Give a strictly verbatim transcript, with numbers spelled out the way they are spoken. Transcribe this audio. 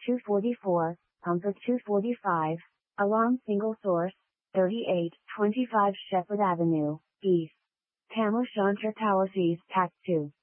two forty-four, Pumper two forty-five, Alarm Single Source, thirty-eight twenty-five Shepherd Avenue, East. Tamil Shantar Tower Fees Tax two.